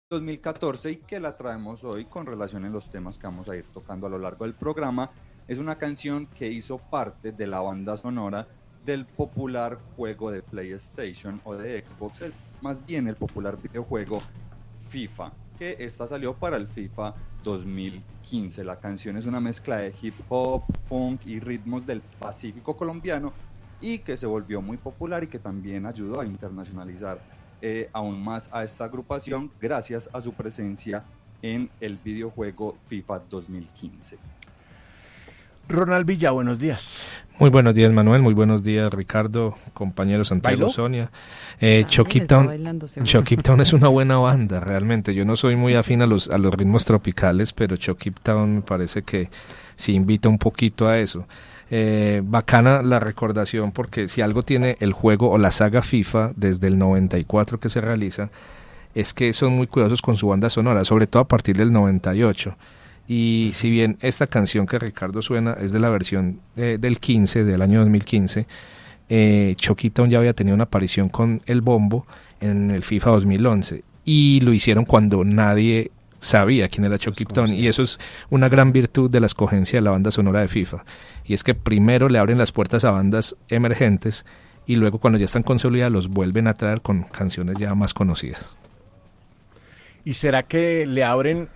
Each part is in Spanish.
2014 y que la traemos hoy con relación a los temas que vamos a ir tocando a lo largo del programa. Es una canción que hizo parte de la banda sonora del popular juego de PlayStation o de Xbox, más bien el popular videojuego FIFA, que esta salió para el FIFA 2015. La canción es una mezcla de hip hop, funk y ritmos del Pacífico colombiano y que se volvió muy popular y que también ayudó a internacionalizar aún más a esta agrupación gracias a su presencia en el videojuego FIFA 2015. Ronald Villa, buenos días. Muy buenos días, Manuel. Muy buenos días, Ricardo, compañero Santiago, ¿Bailó? Sonia. Chucky Town es una buena banda, realmente. Yo no soy muy afín a los ritmos tropicales, pero Chucky Town me parece que sí invita un poquito a eso. Bacana la recordación, porque si algo tiene el juego o la saga FIFA desde el 94 que se realiza, es que son muy cuidadosos con su banda sonora, sobre todo a partir del 98. Y si bien esta canción que Ricardo suena es de la versión del 15, del año 2015, Chucky Town ya había tenido una aparición con el bombo en el FIFA 2011 y lo hicieron cuando nadie sabía quién era Chucky Town, y eso es una gran virtud de la escogencia de la banda sonora de FIFA, y es que primero le abren las puertas a bandas emergentes y luego cuando ya están consolidadas los vuelven a traer con canciones ya más conocidas. ¿Y será que le abren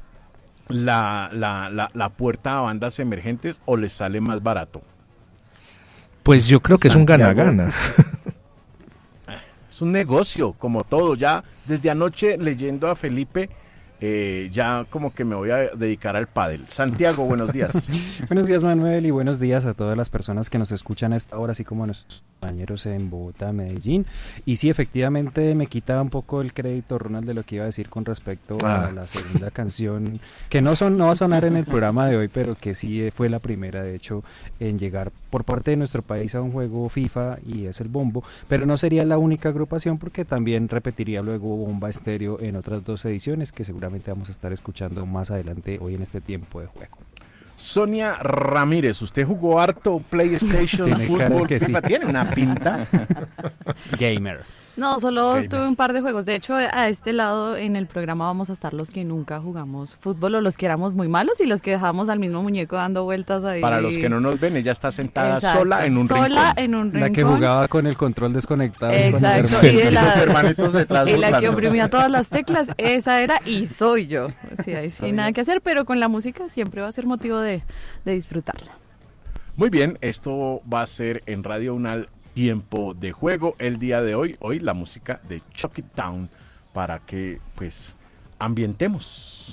la puerta a bandas emergentes o les sale más barato? Pues yo creo que Santiago, es un gana-gana. Es un negocio, como todo. Ya desde anoche leyendo a Felipe, ya como que me voy a dedicar al pádel. Santiago, buenos días. Buenos días, Manuel, y buenos días a todas las personas que nos escuchan a esta hora, así como a nuestros compañeros en Bogotá, Medellín. Y sí, efectivamente me quita un poco el crédito, Ronald, de lo que iba a decir con respecto a la segunda canción, que no va a sonar en el programa de hoy, pero que sí fue la primera, de hecho, en llegar por parte de nuestro país a un juego FIFA, y es el Bombo, pero no sería la única agrupación, porque también repetiría luego Bomba Estéreo en otras dos ediciones que seguramente vamos a estar escuchando más adelante hoy en este tiempo de juego. Sonia Ramírez, usted jugó harto PlayStation, Tiene fútbol, cara que FIFA, sí. tiene una pinta. Gamer. No, solo Gamer. tuve un par de juegos. De hecho, a este lado en el programa vamos a estar los que nunca jugamos fútbol o los que éramos muy malos y los que dejamos al mismo muñeco dando vueltas ahí. Para los que no nos ven, ella está sentada Exacto. sola en un rincón. en un rincón. La que jugaba con el control desconectado. Exacto, cuando y, Los hermanitos detrás y la que burlando. oprimía todas las teclas, esa era y soy yo. Sí, ahí sí hay nada que hacer, pero con la música siempre va a ser motivo de disfrutarla. Muy bien, esto va a ser en Radio Unal Tiempo de Juego el día de hoy. Hoy la música de Chucky Town para que pues ambientemos.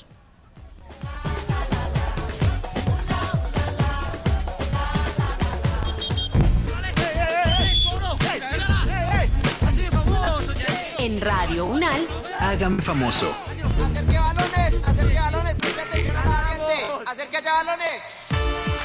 En Radio Unal, Hágame famoso. Acerque balones, acerque balones, preste atención a la gente. Acerque allá balones.